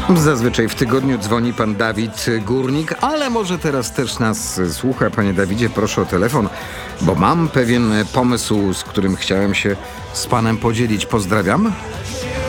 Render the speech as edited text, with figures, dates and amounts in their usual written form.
Zazwyczaj w tygodniu dzwoni pan Dawid Górnik, ale może teraz też nas słucha. Panie Dawidzie, proszę o telefon, bo mam pewien pomysł, z którym chciałem się z panem podzielić. Pozdrawiam.